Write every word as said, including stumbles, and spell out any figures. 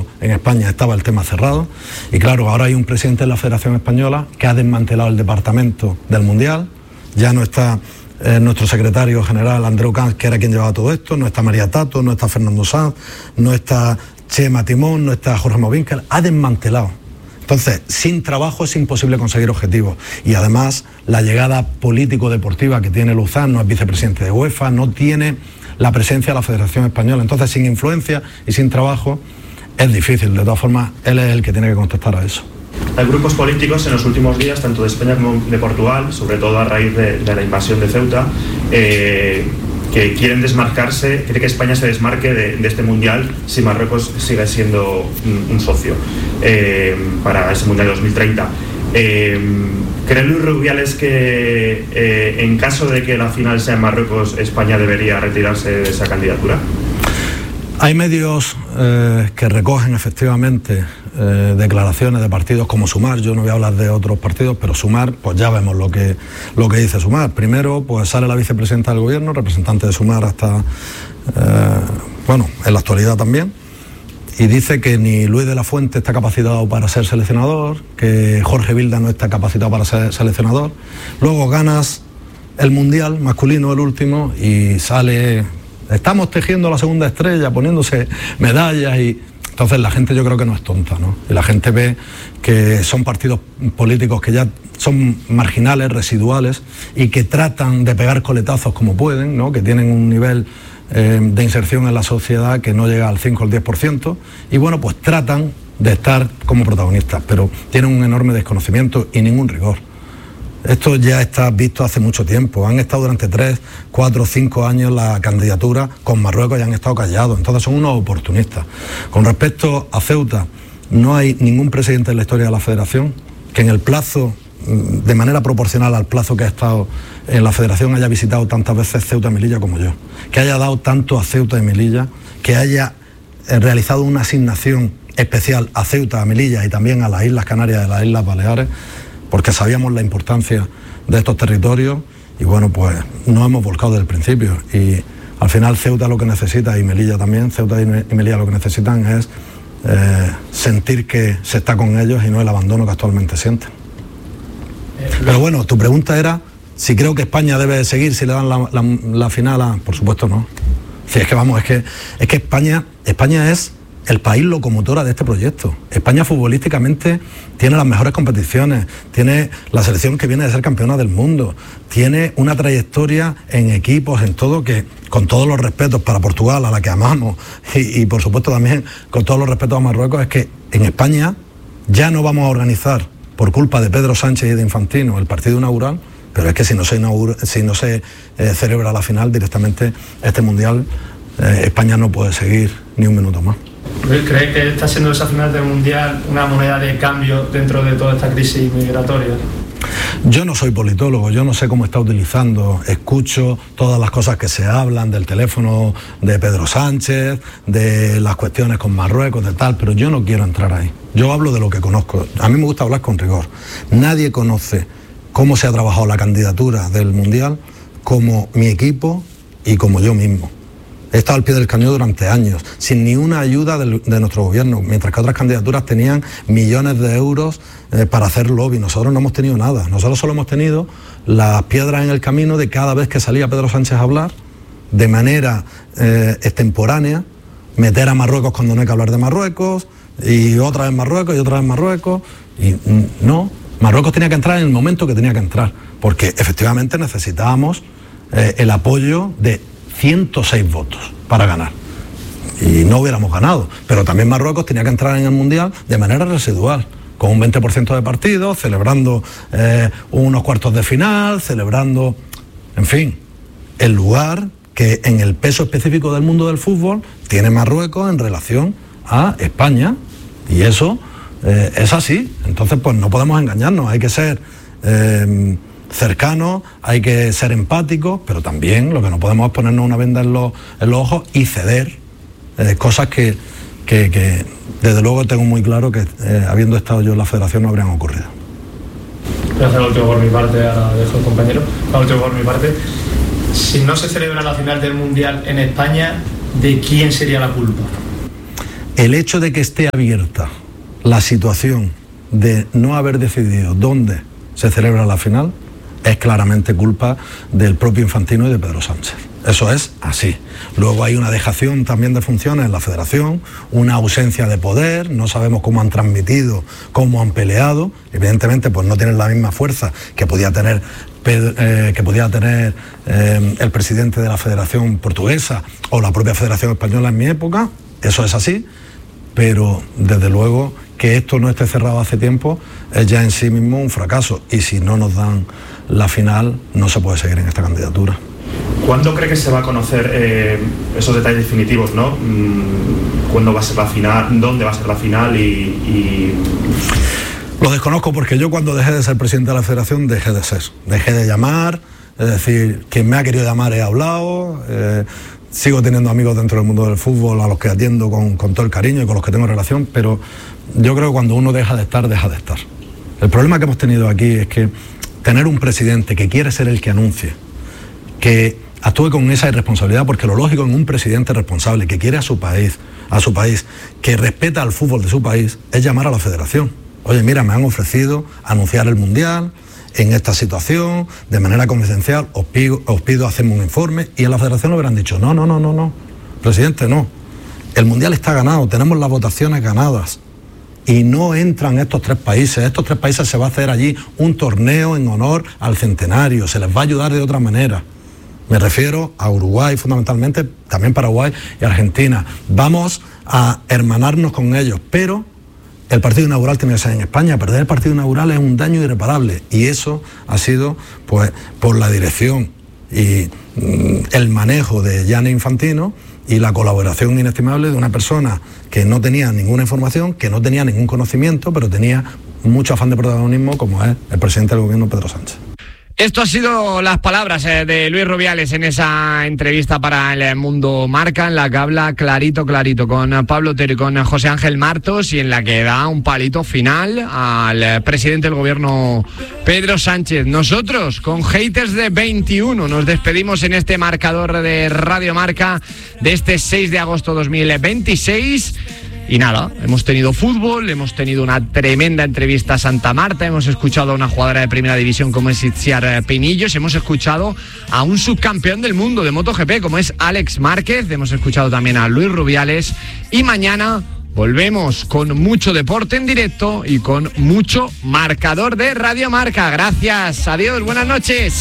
tiempo en España estaba el tema cerrado y claro, ahora hay un presidente de la Federación Española que ha desmantelado el departamento del Mundial, ya no está eh, nuestro secretario general Andreu Camps, que era quien llevaba todo esto, no está María Tato, no está Fernando Sanz, no está Chema Timón, no está Jorge Movinkel, ha desmantelado. Entonces, sin trabajo es imposible conseguir objetivos y además la llegada político-deportiva que tiene Luzán, no es vicepresidente de UEFA, no tiene la presencia de la Federación Española, entonces sin influencia y sin trabajo es difícil, de todas formas él es el que tiene que contestar a eso. Hay grupos políticos en los últimos días, tanto de España como de Portugal, sobre todo a raíz de, de la invasión de Ceuta, eh, que quieren desmarcarse, quiere que España se desmarque de, de este mundial si Marruecos sigue siendo un, un socio eh, para ese mundial de dos mil treinta. Eh, ¿Cree Luis Rubiales que eh, en caso de que la final sea en Marruecos, España debería retirarse de esa candidatura? Hay medios eh, que recogen efectivamente eh, declaraciones de partidos como Sumar, yo no voy a hablar de otros partidos, pero Sumar, pues ya vemos lo que, lo que dice Sumar. Primero, pues sale la vicepresidenta del gobierno, representante de Sumar hasta, eh, bueno, en la actualidad también, y dice que ni Luis de la Fuente está capacitado para ser seleccionador, que Jorge Vilda no está capacitado para ser seleccionador. Luego ganas el Mundial masculino, el último, y sale... Estamos tejiendo la segunda estrella, poniéndose medallas y... Entonces la gente yo creo que no es tonta, ¿no? Y la gente ve que son partidos políticos que ya son marginales, residuales y que tratan de pegar coletazos como pueden, ¿no? Que tienen un nivel eh, de inserción en la sociedad que no llega al cinco o al diez por ciento y bueno, pues tratan de estar como protagonistas, pero tienen un enorme desconocimiento y ningún rigor. Esto ya está visto hace mucho tiempo. Han estado durante tres, cuatro, cinco años la candidatura con Marruecos y han estado callados. Entonces son unos oportunistas. Con respecto a Ceuta, no hay ningún presidente en la historia de la Federación que en el plazo, de manera proporcional al plazo que ha estado en la Federación, haya visitado tantas veces Ceuta y Melilla como yo. Que haya dado tanto a Ceuta y Melilla, que haya realizado una asignación especial a Ceuta, a Melilla y también a las Islas Canarias y a las Islas Baleares, porque sabíamos la importancia de estos territorios y bueno, pues nos hemos volcado desde el principio y al final Ceuta lo que necesita y Melilla también, Ceuta y Melilla lo que necesitan es eh, sentir que se está con ellos y no el abandono que actualmente sienten. Pero bueno, tu pregunta era si creo que España debe seguir, si le dan la, la, la final a... Por supuesto no. Sí, es que vamos, es que, es que España, España es el país locomotora de este proyecto. España futbolísticamente tiene las mejores competiciones, tiene la selección que viene de ser campeona del mundo, tiene una trayectoria en equipos, en todo, que con todos los respetos para Portugal, a la que amamos, y, y por supuesto también con todos los respetos a Marruecos, es que en España ya no vamos a organizar, por culpa de Pedro Sánchez y de Infantino, el partido inaugural, pero es que si no se, inaugura, si no se eh, celebra la final directamente, este Mundial, eh, España no puede seguir ni un minuto más. ¿Cree que está siendo esa final del Mundial una moneda de cambio dentro de toda esta crisis migratoria? Yo no soy politólogo, yo no sé cómo está utilizando, escucho todas las cosas que se hablan del teléfono de Pedro Sánchez, de las cuestiones con Marruecos, de tal, pero yo no quiero entrar ahí. Yo hablo de lo que conozco, a mí me gusta hablar con rigor. Nadie conoce cómo se ha trabajado la candidatura del Mundial como mi equipo y como yo mismo. He estado al pie del cañón durante años, sin ni una ayuda de, de nuestro gobierno, mientras que otras candidaturas tenían millones de euros eh, para hacer lobby. Nosotros no hemos tenido nada. Nosotros solo hemos tenido las piedras en el camino de cada vez que salía Pedro Sánchez a hablar, de manera eh, extemporánea, meter a Marruecos cuando no hay que hablar de Marruecos, y otra vez Marruecos, y otra vez Marruecos, y no. Marruecos tenía que entrar en el momento que tenía que entrar, porque efectivamente necesitábamos eh, el apoyo de ciento seis votos para ganar y no hubiéramos ganado, pero también Marruecos tenía que entrar en el Mundial de manera residual, con un veinte por ciento de partidos, celebrando eh, unos cuartos de final, celebrando, en fin, el lugar que en el peso específico del mundo del fútbol tiene Marruecos en relación a España, y eso eh, es así. Entonces pues no podemos engañarnos, hay que ser eh, cercanos, hay que ser empáticos, pero también lo que no podemos es ponernos una venda en los, en los ojos y ceder eh, cosas que, que, que desde luego tengo muy claro que eh, habiendo estado yo en la Federación no habrían ocurrido. Gracias, la última por mi parte, ahora dejo el compañero, la última por mi parte. Si no se celebra la final del Mundial en España, ¿de quién sería la culpa? El hecho de que esté abierta la situación de no haber decidido dónde se celebra la final es claramente culpa del propio Infantino y de Pedro Sánchez. Eso es así. Luego hay una dejación también de funciones en la federación, una ausencia de poder, no sabemos cómo han transmitido, cómo han peleado. Evidentemente pues no tienen la misma fuerza que podía tener, eh, que podía tener eh, el presidente de la Federación Portuguesa o la propia Federación Española en mi época. Eso es así, pero desde luego que esto no esté cerrado hace tiempo es ya en sí mismo un fracaso, y si no nos dan la final no se puede seguir en esta candidatura. ¿Cuándo cree que se va a conocer eh, esos detalles definitivos, ¿no? ¿Cuándo va a ser la final? ¿Dónde va a ser la final? Y, y... Lo desconozco, porque yo cuando dejé de ser presidente de la federación dejé de ser, dejé de llamar, es decir, quien me ha querido llamar he hablado, eh, sigo teniendo amigos dentro del mundo del fútbol a los que atiendo con, con todo el cariño y con los que tengo relación, pero yo creo que cuando uno deja de estar, deja de estar. El problema que hemos tenido aquí es que tener un presidente que quiere ser el que anuncie, que actúe con esa irresponsabilidad, porque lo lógico en un presidente responsable que quiere a su país, a su país, que respeta al fútbol de su país, es llamar a la federación. Oye, mira, me han ofrecido anunciar el Mundial en esta situación, de manera confidencial, os pido, os pido hacerme un informe, y en la federación lo hubieran dicho, no, no, no, no, no, presidente, no. El Mundial está ganado, tenemos las votaciones ganadas, y no entran estos tres países. Estos tres países se va a hacer allí un torneo en honor al centenario, se les va a ayudar de otra manera. Me refiero a Uruguay fundamentalmente, también Paraguay y Argentina. Vamos a hermanarnos con ellos, pero el partido inaugural tiene que ser en España. Perder el partido inaugural es un daño irreparable, y eso ha sido pues por la dirección y mm, el manejo de Gianni Infantino y la colaboración inestimable de una persona que no tenía ninguna información, que no tenía ningún conocimiento, pero tenía mucho afán de protagonismo, como es el presidente del gobierno, Pedro Sánchez. Esto ha sido las palabras eh, de Luis Rubiales en esa entrevista para El Mundo Marca, en la que habla clarito, clarito con Pablo Otero y con José Ángel Martos, y en la que da un palito final al presidente del gobierno, Pedro Sánchez. Nosotros, con Haters de veintiuno, nos despedimos en este marcador de Radio Marca de este seis de agosto de dos mil veintiséis. Y nada, hemos tenido fútbol, hemos tenido una tremenda entrevista a Santa Marta, hemos escuchado a una jugadora de primera división como es Itziar Pinillos, hemos escuchado a un subcampeón del mundo de MotoGP como es Alex Márquez, hemos escuchado también a Luis Rubiales, y mañana volvemos con mucho deporte en directo y con mucho marcador de Radio Marca. Gracias, adiós, buenas noches.